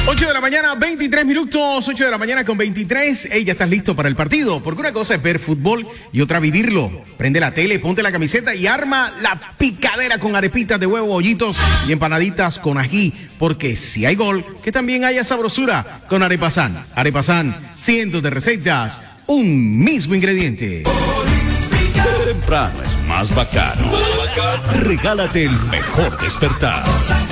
8 de la mañana, 23 minutos, 8 de la mañana con 23. Ey, ya estás listo para el partido, porque una cosa es ver fútbol y otra vivirlo. Prende la tele, ponte la camiseta y arma la picadera con arepitas de huevo, bollitos y empanaditas con ají, porque si hay gol, que también haya sabrosura con Arepasan. Arepasan, cientos de recetas, un mismo ingrediente. Temprano es más bacano. Regálate el mejor despertar.